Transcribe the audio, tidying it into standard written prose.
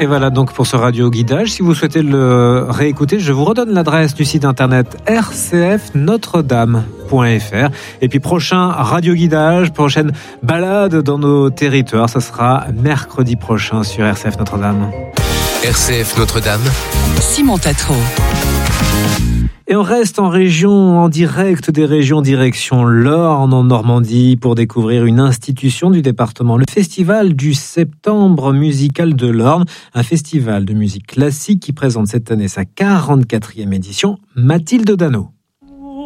Et voilà donc pour ce radio guidage. Si vous souhaitez le réécouter, je vous redonne l'adresse du site internet rcfnotredame.fr. Et puis prochain radio guidage, prochaine balade dans nos territoires, ça sera mercredi prochain sur RCF Notre-Dame. RCF Notre-Dame, Simon Tatro. Et on reste en région, en direct des régions, direction l'Orne, en Normandie, pour découvrir une institution du département, le Festival du Septembre musical de l'Orne, un festival de musique classique qui présente cette année sa 44e édition. Mathilde Dano.